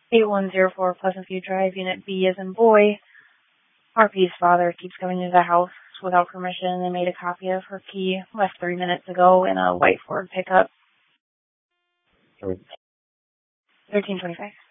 8104 Pleasant View Drive, Unit B as in boy. RP's father keeps coming into the house without permission and made a copy of her key left 3 minutes ago in a white Ford pickup. 1325.